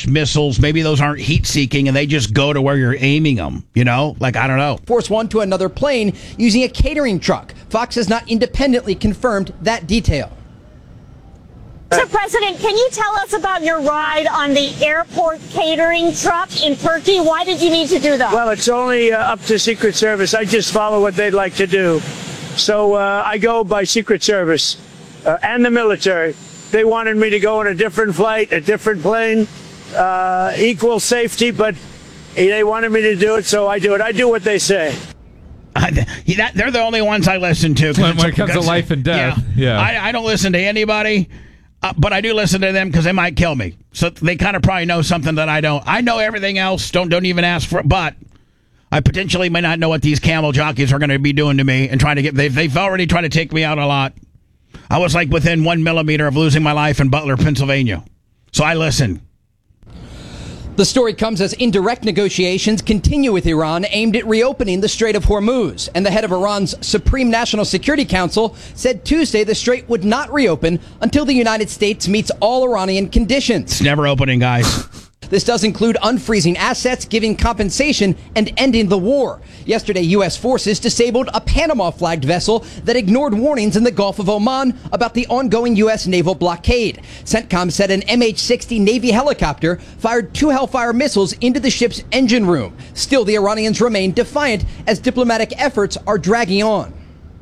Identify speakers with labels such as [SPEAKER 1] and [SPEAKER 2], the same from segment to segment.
[SPEAKER 1] missiles. Maybe those aren't heat-seeking, and they just go to where you're aiming them. You know? Like, I don't know.
[SPEAKER 2] Force one to another plane using a catering truck. Fox has not independently confirmed that detail.
[SPEAKER 3] Mr. President, can you tell us about your ride on the airport catering truck in Turkey? Why did you need to do that?
[SPEAKER 4] Well, it's only up to Secret Service. I just follow what they'd like to do. So I go by Secret Service and the military. They wanted me to go on a different flight, a different plane, equal safety, but they wanted me to do it, so I do it. I do what they say.
[SPEAKER 1] They're the only ones I listen to.
[SPEAKER 5] When it comes to life and death. Yeah.
[SPEAKER 1] I don't listen to anybody. But I do listen to them because they might kill me. So they kind of probably know something that I don't. I know everything else. Don't even ask for it. But I potentially may not know what these camel jockeys are going to be doing to me and trying to get. They've already tried to take me out a lot. I was like within 1 millimeter of losing my life in Butler, Pennsylvania. So I listen.
[SPEAKER 2] The story comes as indirect negotiations continue with Iran aimed at reopening the Strait of Hormuz. And the head of Iran's Supreme National Security Council said Tuesday the strait would not reopen until the United States meets all Iranian conditions.
[SPEAKER 1] It's never opening, guys.
[SPEAKER 2] This does include unfreezing assets, giving compensation, and ending the war. Yesterday, U.S. forces disabled a Panama-flagged vessel that ignored warnings in the Gulf of Oman about the ongoing U.S. naval blockade. CENTCOM said an MH-60 Navy helicopter fired 2 Hellfire missiles into the ship's engine room. Still, the Iranians remain defiant as diplomatic efforts are dragging on.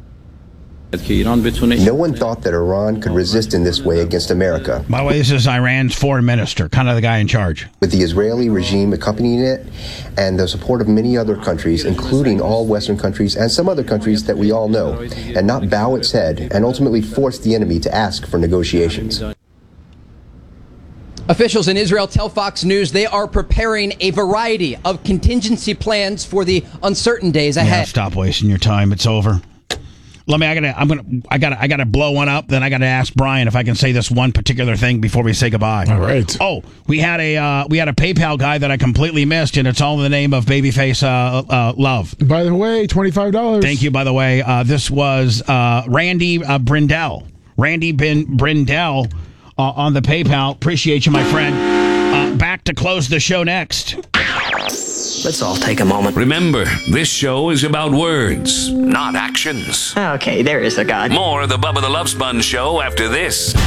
[SPEAKER 6] No one thought that Iran could resist in this way against America.
[SPEAKER 1] By the way, this is Iran's foreign minister, kind of the guy in charge.
[SPEAKER 6] With the Israeli regime accompanying it and the support of many other countries, including all Western countries and some other countries that we all know, and not bow its head and ultimately force the enemy to ask for negotiations.
[SPEAKER 2] Officials in Israel tell Fox News they are preparing a variety of contingency plans for the uncertain days ahead.
[SPEAKER 1] Yeah, stop wasting your time. It's over. I gotta blow one up. Then I gotta ask Brian if I can say this one particular thing before we say goodbye.
[SPEAKER 5] All right.
[SPEAKER 1] Oh, we had a PayPal guy that I completely missed, and it's all in the name of Babyface Love.
[SPEAKER 5] By the way, $25.
[SPEAKER 1] Thank you. By the way, this was Randy Brindell. Randy Brindell on the PayPal. Appreciate you, my friend. Back to close the show next.
[SPEAKER 7] Let's all take a moment.
[SPEAKER 8] Remember, this show is about words, not actions.
[SPEAKER 7] Okay, there is a God.
[SPEAKER 8] More of the Bubba the Love Sponge Show after this.